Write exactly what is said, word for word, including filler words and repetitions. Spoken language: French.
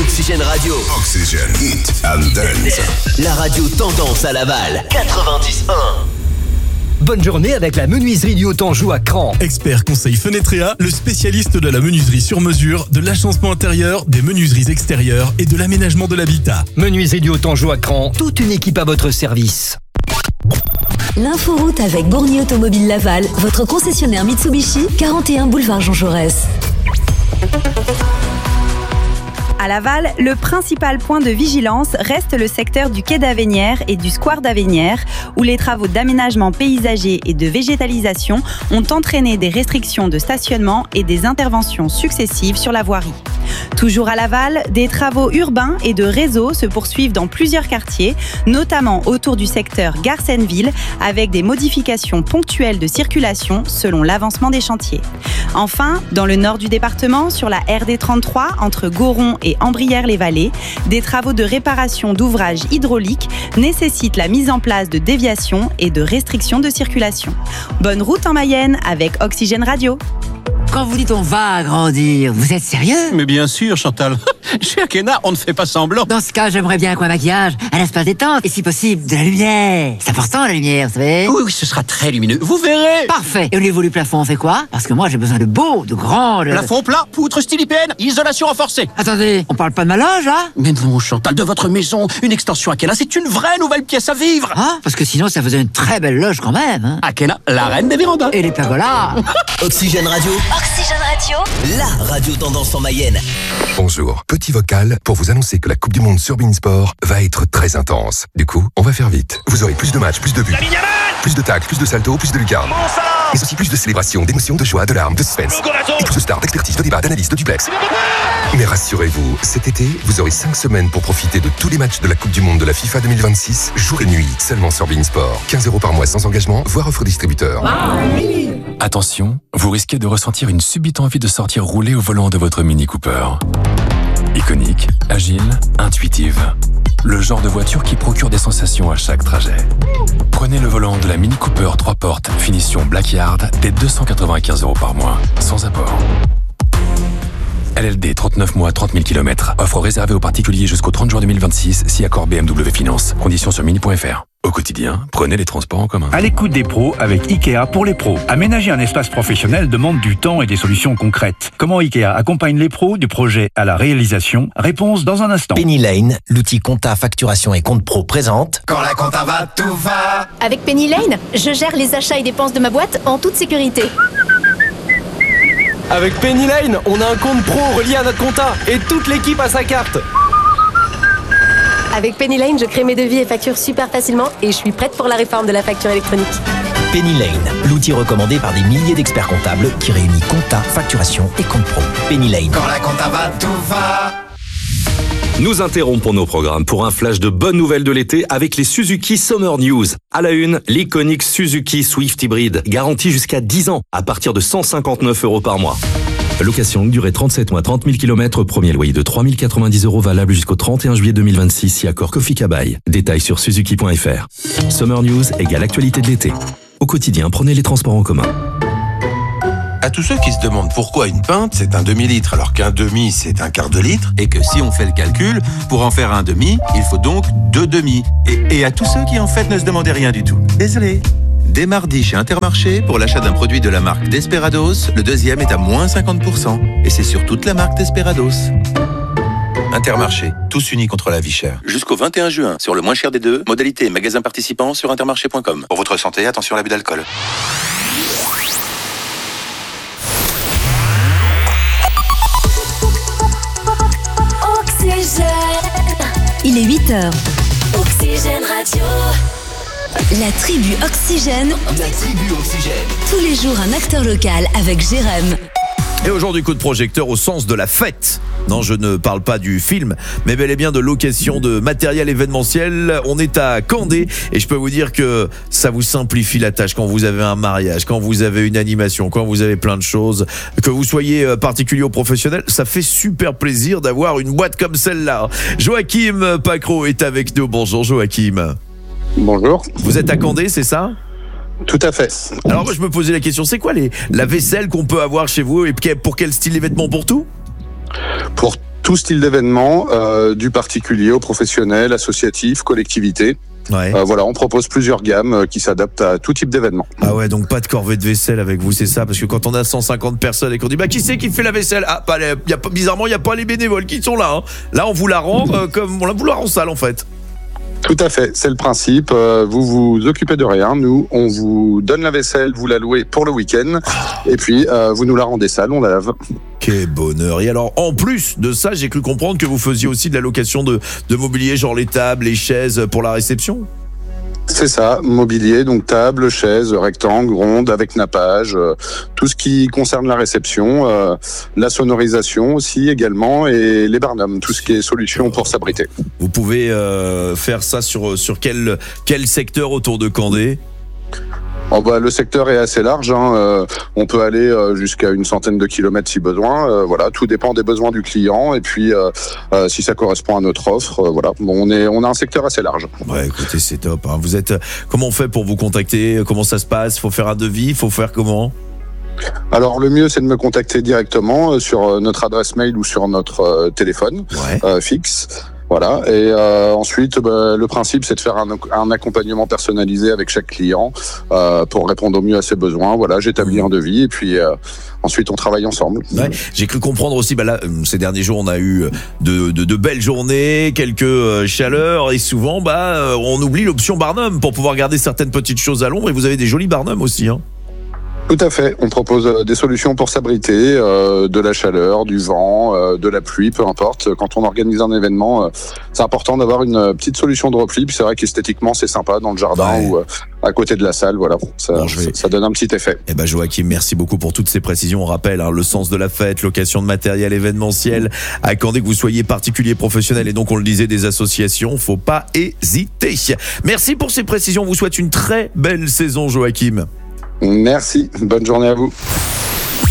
Oxygène Radio. Oxygène Hit and Dance. La radio tendance à Laval. quatre-vingt-dix un. Bonne journée avec la menuiserie du Haut-Anjou à Cran. Expert conseil Fenetrea, le spécialiste de la menuiserie sur mesure, de l'agencement intérieur, des menuiseries extérieures et de l'aménagement de l'habitat. Menuiserie du Haut-Anjou à Cran, toute une équipe à votre service. L'inforoute avec Bourgny Automobile Laval, votre concessionnaire Mitsubishi, quarante et un boulevard Jean Jaurès. À Laval, le principal point de vigilance reste le secteur du quai d'Avenières et du square d'Avenières, où les travaux d'aménagement paysager et de végétalisation ont entraîné des restrictions de stationnement et des interventions successives sur la voirie. Toujours à Laval, des travaux urbains et de réseau se poursuivent dans plusieurs quartiers, notamment autour du secteur Garsenville, avec des modifications ponctuelles de circulation selon l'avancement des chantiers. Enfin, dans le nord du département, sur la R D trente-trois, entre Goron et Ambrières-les-Vallées, des travaux de réparation d'ouvrages hydrauliques nécessitent la mise en place de déviations et de restrictions de circulation. Bonne route en Mayenne avec Oxygène Radio. Quand vous dites on va agrandir, vous êtes sérieux? Mais bien sûr, Chantal. Chez Akena, on ne fait pas semblant. Dans ce cas, j'aimerais bien quoi, maquillage, un espace détente et si possible, de la lumière. C'est important la lumière, vous savez. Oui, oui, ce sera très lumineux. Vous verrez. Parfait. Et au niveau du plafond, on fait quoi? Parce que moi, j'ai besoin de beau, de grand... De... Plafond plat, poutre style I P N, isolation renforcée. Attendez, on parle pas de ma loge, là? Mais non, Chantal, de votre maison, une extension Akena, c'est une vraie nouvelle pièce à vivre. Ah, parce que sinon, ça faisait une très belle loge quand même. Hein. Akena, la reine des vérandas. Et les pergolas. Oxygène Radio. Oxygène Radio. La radio tendance en Mayenne. Bonjour, petit vocal pour vous annoncer que la Coupe du Monde sur Beansport va être très intense. Du coup, on va faire vite. Vous aurez plus de matchs, plus de buts, plus de tacles, plus de saltos, plus de lucarnes. Mais aussi plus de célébrations, d'émotions, de joie, de larmes, de suspense. Et plus de stars, d'expertise, de débat, d'analyse, de duplex. Mais rassurez-vous, cet été, vous aurez cinq semaines pour profiter de tous les matchs de la Coupe du Monde de la FIFA deux mille vingt-six, jour et nuit, seulement sur Beansport. quinze euros par mois sans engagement, voire offre distributeur. Attention, vous risquez de ressentir une subite envie de sortir rouler au volant de votre Mini Cooper. Iconique, agile, intuitive. Le genre de voiture qui procure des sensations à chaque trajet. Prenez le volant de la Mini Cooper trois portes, finition Black Yard, dès deux cent quatre-vingt-quinze euros par mois, sans apport. L L D trente-neuf mois, trente mille kilomètres. Offre réservée aux particuliers jusqu'au trente juin deux mille vingt-six, si accord B M W Finance. Conditions sur mini point f r. Au quotidien, prenez les transports en commun. À l'écoute des pros avec Ikea pour les pros. Aménager un espace professionnel demande du temps et des solutions concrètes. Comment Ikea accompagne les pros du projet à la réalisation? Réponse dans un instant. Penny Lane, l'outil compta, facturation et compte pro présente. Quand la compta va, tout va. Avec Penny Lane, je gère les achats et dépenses de ma boîte en toute sécurité. Avec Penny Lane, on a un compte pro relié à notre compta et toute l'équipe a sa carte. Avec Penny Lane, je crée mes devis et factures super facilement et je suis prête pour la réforme de la facture électronique. Penny Lane, l'outil recommandé par des milliers d'experts comptables qui réunit compta, facturation et compte pro. Penny Lane. Quand la compta va, tout va. Nous interrompons nos programmes pour un flash de bonnes nouvelles de l'été avec les Suzuki Summer News. À la une, l'iconique Suzuki Swift Hybrid, garantie jusqu'à dix ans à partir de cent cinquante-neuf euros par mois. Location longue durée trente-sept mois, trente mille kilomètres, premier loyer de trois mille quatre-vingt-dix euros valable jusqu'au trente et un juillet deux mille vingt-six si accord Kofi Kabaï. Détails sur suzuki point f r. Summer News égale actualité de l'été. Au quotidien, prenez les transports en commun. À tous ceux qui se demandent pourquoi une pinte c'est un demi-litre alors qu'un demi c'est un quart de litre, et que si on fait le calcul, pour en faire un demi, il faut donc deux demi. Et, et à tous ceux qui en fait ne se demandaient rien du tout. Désolé. Dès mardi chez Intermarché, pour l'achat d'un produit de la marque Desperados, le deuxième est à moins cinquante pour cent. Et c'est sur toute la marque Desperados. Intermarché, tous unis contre la vie chère. Jusqu'au vingt et un juin, sur le moins cher des deux, modalité et magasin participant sur intermarché point com. Pour votre santé, attention à l'abus d'alcool. Il est huit heures. Oxygène Radio. La tribu Oxygène. La tribu Oxygène. Tous les jours, un acteur local avec Jérém. Et aujourd'hui, coup de projecteur au sens de la fête. Non, je ne parle pas du film, mais bel et bien de location de matériel événementiel. On est à Candé et je peux vous dire que ça vous simplifie la tâche quand vous avez un mariage, quand vous avez une animation, quand vous avez plein de choses. Que vous soyez particulier ou professionnel, ça fait super plaisir d'avoir une boîte comme celle-là. Joachim Pacro est avec nous. Bonjour Joachim. Bonjour. Vous êtes à Candé, c'est ça ? Tout à fait. Alors moi je me posais la question, c'est quoi les, la vaisselle qu'on peut avoir chez vous et pour quel style de vêtements? Pour tout? Pour tout style d'événement, euh, du particulier au professionnel, associatif, collectivité. Ouais. Euh, voilà, on propose plusieurs gammes euh, qui s'adaptent à tout type d'événement. Ah ouais, donc pas de corvée de vaisselle avec vous, c'est ça? Parce que quand on a cent cinquante personnes et qu'on dit bah qui c'est qui fait la vaisselle? Ah, bah, y a pas, bizarrement, il n'y a pas les bénévoles qui sont là. Hein. Là, on vous la rend euh, comme on vous la rend sale en fait. Tout à fait, c'est le principe. Euh, vous vous occupez de rien. Nous, on vous donne la vaisselle, vous la louez pour le week-end, et puis euh, vous nous la rendez sale, on la lave. Quel bonheur. Et alors, en plus de ça, j'ai cru comprendre que vous faisiez aussi de la location de, de mobilier, genre les tables, les chaises pour la réception. C'est ça, mobilier, donc table, chaise, rectangle, ronde, avec nappage, euh, tout ce qui concerne la réception, euh, la sonorisation aussi également, et les barnums, tout ce qui est solution pour s'abriter. Vous pouvez euh, faire ça sur, sur quel, quel secteur autour de Candé ? Oh bah, le secteur est assez large, hein. euh, on peut aller euh, jusqu'à une centaine de kilomètres si besoin. Euh, voilà, tout dépend des besoins du client et puis euh, euh, si ça correspond à notre offre. Euh, voilà, bon, on est, on a un secteur assez large. Ouais, écoutez, c'est top. Hein. Vous êtes, comment on fait pour vous contacter? Comment ça se passe? Faut faire un devis? Faut faire comment? Alors le mieux c'est de me contacter directement euh, sur euh, notre adresse mail ou sur notre euh, téléphone ouais. euh, fixe. Voilà, et euh, ensuite, bah, le principe, c'est de faire un, un accompagnement personnalisé avec chaque client euh, pour répondre au mieux à ses besoins. Voilà, j'établis un devis et puis euh, ensuite on travaille ensemble. Ouais, j'ai cru comprendre aussi, bah là, ces derniers jours, on a eu de, de, de belles journées, quelques euh, chaleurs et souvent, bah, on oublie l'option Barnum pour pouvoir garder certaines petites choses à l'ombre et vous avez des jolis Barnum aussi, hein. Tout à fait. On propose des solutions pour s'abriter, euh, de la chaleur, du vent, euh, de la pluie, peu importe. Quand on organise un événement, euh, c'est important d'avoir une petite solution de repli. Puis c'est vrai qu'esthétiquement, c'est sympa dans le jardin ouais. ou euh, à côté de la salle. Voilà, ça, bon, vais... ça, ça donne un petit effet. Eh ben Joachim, merci beaucoup pour toutes ces précisions. On rappelle hein, le sens de la fête, location de matériel événementiel. À Candé, que vous soyez particulier, professionnel et donc on le disait des associations, faut pas hésiter. Merci pour ces précisions. On vous souhaite une très belle saison, Joachim. Merci, bonne journée à vous.